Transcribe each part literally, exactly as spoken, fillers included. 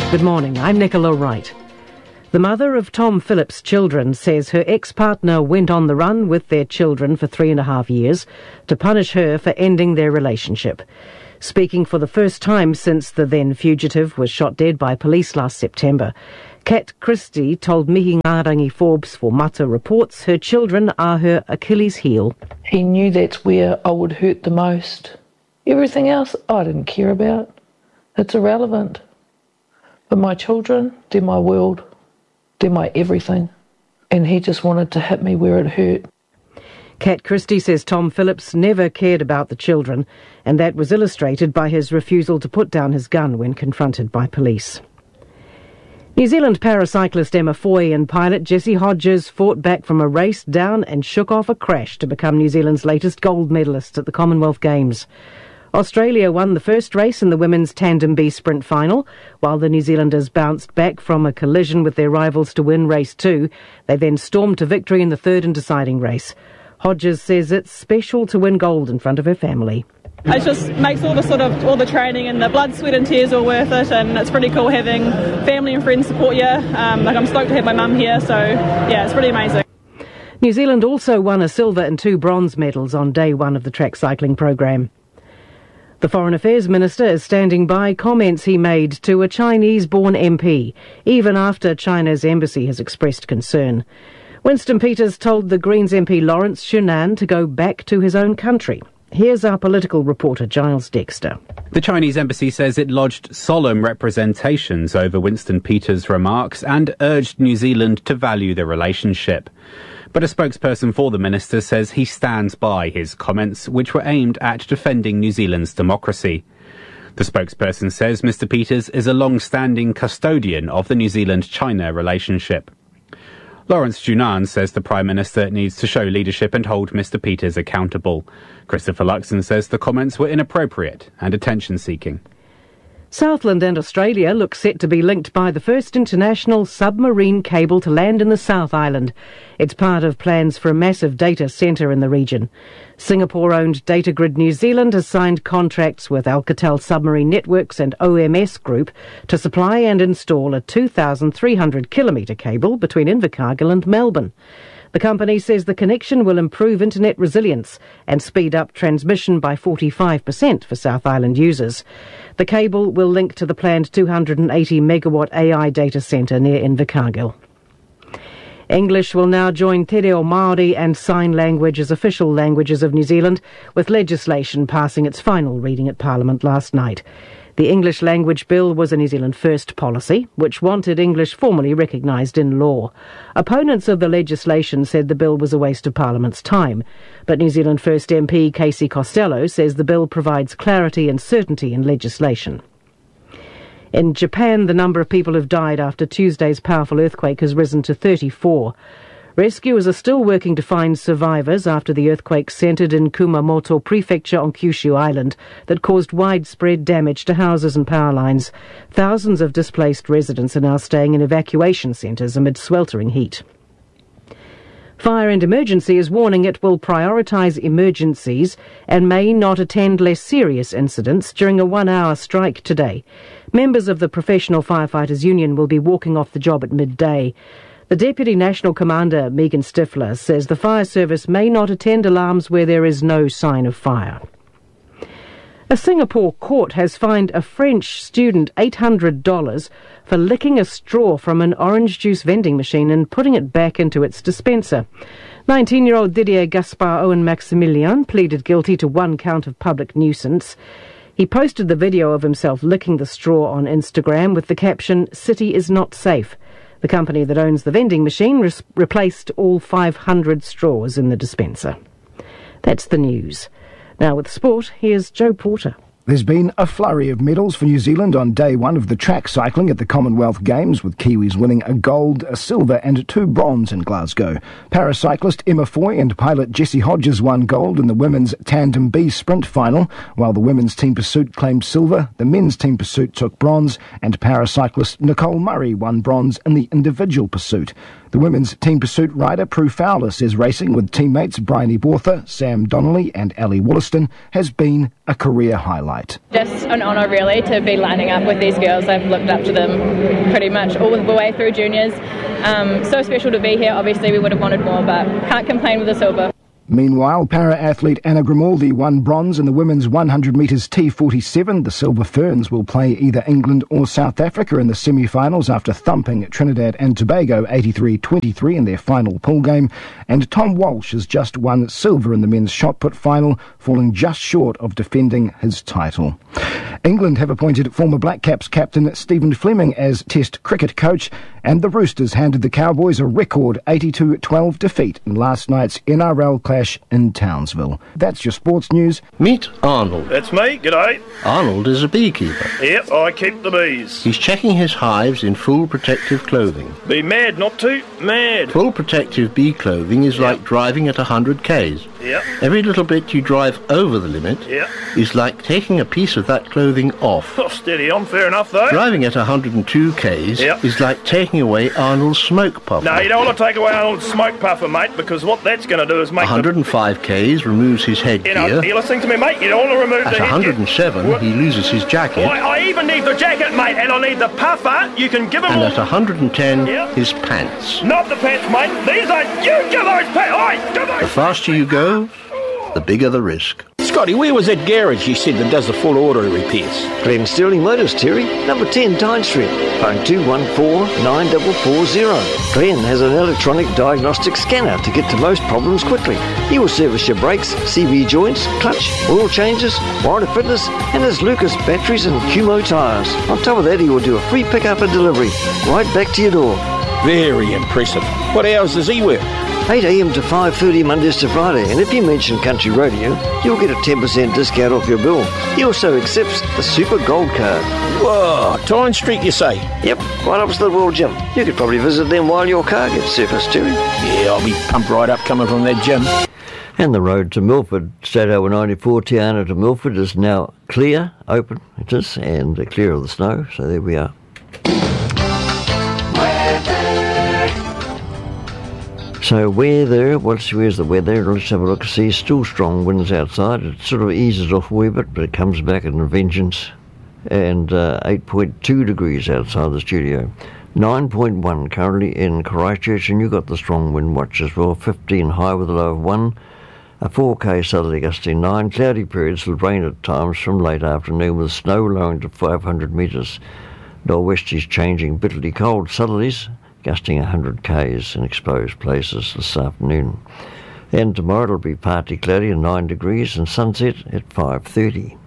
Good morning, I'm Nicola Wright. The mother of Tom Phillips' children says her ex-partner went on the run with their children for three and a half years to punish her for ending their relationship. Speaking for the first time since the then fugitive was shot dead by police last September, Kat Christie told Mihi Ngarangi Forbes for Mata Reports her children are her Achilles heel. He knew that's where I would hurt the most. Everything else I didn't care about. It's irrelevant. But my children, they're my world. They're my everything. And he just wanted to hit me where it hurt. Kat Christie says Tom Phillips never cared about the children, and that was illustrated by his refusal to put down his gun when confronted by police. New Zealand paracyclist Emma Foy and pilot Jesse Hodges fought back from a race down and shook off a crash to become New Zealand's latest gold medalist at the Commonwealth Games. Australia won the first race in the women's Tandem B sprint final, while the New Zealanders bounced back from a collision with their rivals to win race two. They then stormed to victory in the third and deciding race. Hodges says it's special to win gold in front of her family. It just makes all the sort of all the training and the blood, sweat and tears all worth it, and it's pretty cool having family and friends support you. Um, like I'm stoked to have my mum here, so yeah, it's pretty amazing. New Zealand also won a silver and two bronze medals on day one of the track cycling program. The Foreign Affairs Minister is standing by comments he made to a Chinese-born M P, even after China's embassy has expressed concern. Winston Peters told the Greens M P Lawrence Shunan to go back to his own country. Here's our political reporter Giles Dexter. The Chinese embassy says it lodged solemn representations over Winston Peters' remarks and urged New Zealand to value the relationship. But a spokesperson for the minister says he stands by his comments, which were aimed at defending New Zealand's democracy. The spokesperson says Mister Peters is a long-standing custodian of the New Zealand-China relationship. Lawrence Shunan says the Prime Minister needs to show leadership and hold Mister Peters accountable. Christopher Luxon says the comments were inappropriate and attention-seeking. Southland and Australia look set to be linked by the first international submarine cable to land in the South Island. It's part of plans for a massive data centre in the region. Singapore-owned Datagrid New Zealand has signed contracts with Alcatel Submarine Networks and O M S Group to supply and install a two thousand three hundred kilometre cable between Invercargill and Melbourne. The company says the connection will improve internet resilience and speed up transmission by forty-five percent for South Island users. The cable will link to the planned two hundred eighty megawatt A I data centre near Invercargill. English will now join Te Reo Māori and Sign Language as official languages of New Zealand, with legislation passing its final reading at Parliament last night. The English language bill was a New Zealand First policy, which wanted English formally recognised in law. Opponents of the legislation said the bill was a waste of Parliament's time, but New Zealand First M P Casey Costello says the bill provides clarity and certainty in legislation. In Japan, the number of people who've died after Tuesday's powerful earthquake has risen to thirty-four. Rescuers are still working to find survivors after the earthquake centred in Kumamoto Prefecture on Kyushu Island that caused widespread damage to houses and power lines. Thousands of displaced residents are now staying in evacuation centres amid sweltering heat. Fire and Emergency is warning it will prioritise emergencies and may not attend less serious incidents during a one-hour strike today. Members of the Professional Firefighters Union will be walking off the job at midday. The Deputy National Commander, Megan Stifler, says the fire service may not attend alarms where there is no sign of fire. A Singapore court has fined a French student eight hundred dollars for licking a straw from an orange juice vending machine and putting it back into its dispenser. nineteen-year-old Didier Gaspar Owen Maximilian pleaded guilty to one count of public nuisance. He posted the video of himself licking the straw on Instagram with the caption, "City is not safe." The company that owns the vending machine re- replaced all five hundred straws in the dispenser. That's the news. Now with sport, here's Joe Porter. There's been a flurry of medals for New Zealand on day one of the track cycling at the Commonwealth Games, with Kiwis winning a gold, a silver and two bronze in Glasgow. Paracyclist Emma Foy and pilot Jesse Hodges won gold in the women's Tandem B sprint final, while the women's team pursuit claimed silver, the men's team pursuit took bronze, and paracyclist Nicole Murray won bronze in the individual pursuit. The women's team pursuit rider Prue Fowler says racing with teammates Bryony Borther, Sam Donnelly and Ali Wollaston has been a career highlight. flight. Just an honour really to be lining up with these girls. I've looked up to them pretty much all the way through juniors. Um, so special to be here. Obviously we would have wanted more, but can't complain with a silver. Meanwhile, para-athlete Anna Grimaldi won bronze in the women's one hundred metres T forty-seven. The Silver Ferns will play either England or South Africa in the semi-finals after thumping Trinidad and Tobago eighty-three twenty-three in their final pool game. And Tom Walsh has just won silver in the men's shot put final, falling just short of defending his title. England have appointed former Black Caps captain Stephen Fleming as Test cricket coach, and the Roosters handed the Cowboys a record eighty-two twelve defeat in last night's N R L clash in Townsville. That's your sports news. Meet Arnold. That's me, g'day. Arnold is a beekeeper. Yep, I keep the bees. He's checking his hives in full protective clothing. Be mad not to, mad. Full protective bee clothing is yep. like driving at one hundred kays. Yep. Every little bit you drive over the limit yep. is like taking a piece of that clothing off. Oh, steady on, fair enough though. Driving at one hundred two kays yep. is like taking away Arnold's smoke puffer. No, you don't want to take away Arnold's smoke puffer, mate, because what that's going to do is make one hundred five kays removes his headgear. You know, you're listening to me, mate, you don't want to remove at the one hundred seven headgear. He loses his jacket. Well, I even need the jacket, mate, and I need the puffer. You can give him And all... at one hundred ten, yep. his pants. Not the pants, mate. These are... You give those pants! Oi, give those... The faster you go, the bigger the risk. Scotty, where was that garage you said that does the full auto repairs? Glen Sterling Motors, Terry, number ten Tyne Street, phone two one four nine four four zero. Glen has an electronic diagnostic scanner to get to most problems quickly. He will service your brakes, C V joints, clutch, oil changes, warranty fitness, and his Lucas batteries and Cumo tyres. On top of that, he will do a free pickup and delivery right back to your door. Very impressive. What hours does he work? eight a m to five thirty Mondays to Friday, and if you mention Country Radio, you'll get a ten percent discount off your bill. He also accepts the Super Gold Card. Whoa, Tyne Street you say? Yep, right up to the World Gym. You could probably visit them while your car gets serviced, Terry. Yeah, I'll be pumped right up coming from that gym. And the road to Milford, State Highway ninety-four, Tiana to Milford, is now clear, open, it is, and clear of the snow, so there we are. So weather, what's, where's the weather? Let's have a look and see. Still strong winds outside. It sort of eases off a wee bit, but it comes back in a vengeance. And uh, eight point two degrees outside the studio. nine point one currently in Christchurch, and you've got the strong wind watch as well. fifteen high with a low of one. A four K southerly gusting nine. Cloudy periods with rain at times from late afternoon with snow lowering to five hundred metres. Nor'westies changing bitterly cold southerlies, gusting one hundred kays in exposed places this afternoon. And tomorrow it'll be partly cloudy and nine degrees and sunset at five thirty.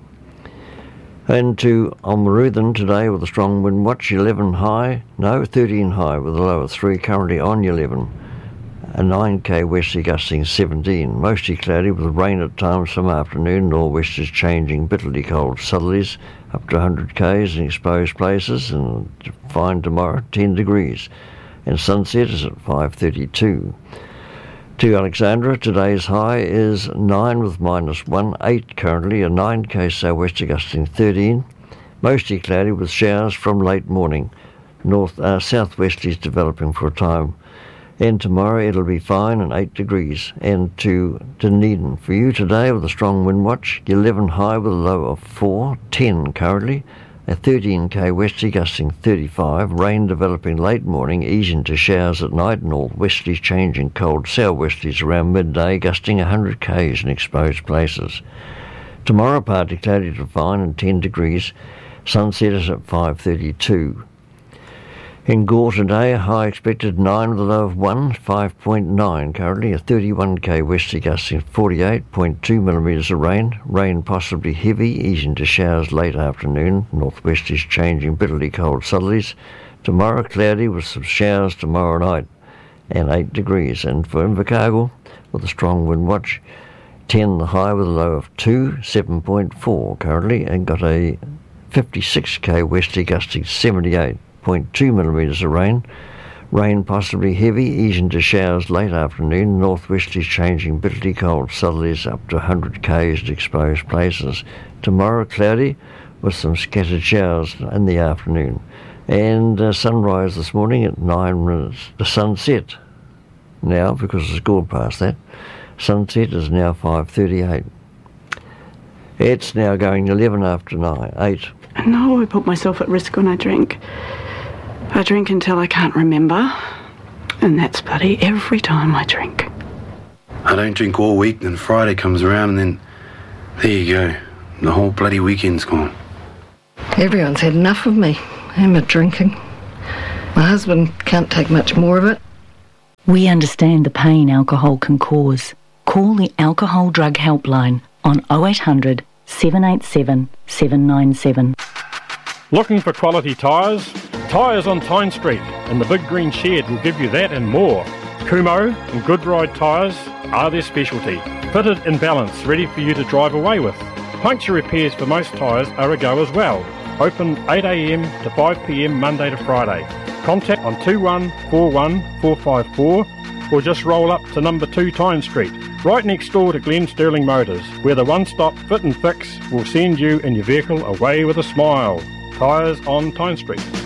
And to Oamaru today with a strong wind watch, eleven high, no, thirteen high with a low of three, currently on eleven. A nine K westerly gusting seventeen, mostly cloudy with rain at times some afternoon. Nor'westers changing bitterly cold southerlies up to one hundred kays in exposed places, and fine tomorrow, ten degrees. And sunset is at five thirty-two. To Alexandra, today's high is nine with minus one, eight currently, a nine K southwester gusting thirteen, mostly cloudy with showers from late morning. North uh, southwesterlies developing for a time. And tomorrow it'll be fine and eight degrees. And to Dunedin, for you today with a strong wind watch, eleven high with a low of four, ten currently, a thirteen K westerly gusting thirty-five, rain developing late morning, easing to showers at night, northwesterlies changing cold southwesterlies around midday, gusting one hundred kays in exposed places. Tomorrow partly cloudy to fine and ten degrees, sunset is at five thirty-two. In Gore today, a high expected nine with a low of one, five point nine currently, a thirty-one K westerly gusting forty-eight point two millimetres of rain, rain possibly heavy, easing to showers late afternoon, northwesterlies changing bitterly cold southerlies. Tomorrow cloudy with some showers tomorrow night, and eight degrees. And for Invercargill, with a strong wind watch, ten the high with a low of two, seven point four currently, and got a fifty-six K westerly gusting seventy-eight point two millimetres of rain. Rain possibly heavy, easing to showers late afternoon. Northwesterlies changing bitterly cold southerlies up to one hundred kays to exposed places. Tomorrow cloudy with some scattered showers in the afternoon. And uh, sunrise this morning at nine minutes. The sunset now, because it's gone past that. Sunset is now five thirty-eight. It's now going eleven after nine, eight. I know I put myself at risk when I drink. I drink until I can't remember, and that's bloody every time I drink. I don't drink all week, then Friday comes around and then there you go. The whole bloody weekend's gone. Everyone's had enough of me and my drinking. My husband can't take much more of it. We understand the pain alcohol can cause. Call the Alcohol Drug Helpline on oh eight hundred, seven eight seven, seven nine seven. Looking for quality tyres? Tyres on Tyne Street and the Big Green Shed will give you that and more. Kumho and Goodride tyres are their specialty. Fitted in balance, ready for you to drive away with. Puncture repairs for most tyres are a go as well. Open eight a m to five p m Monday to Friday. Contact on two one four one four five four or just roll up to number two Tyne Street, right next door to Glen Sterling Motors, where the one-stop fit and fix will send you and your vehicle away with a smile. Tyres on Tyne Street.